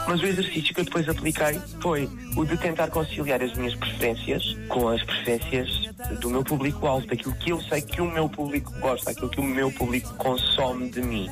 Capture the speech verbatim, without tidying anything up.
Mas o exercício que eu depois apliquei foi o de tentar conciliar as minhas preferências com as preferências do meu público-alvo, daquilo que eu sei que o meu público gosta, aquilo que o meu público consome de mim.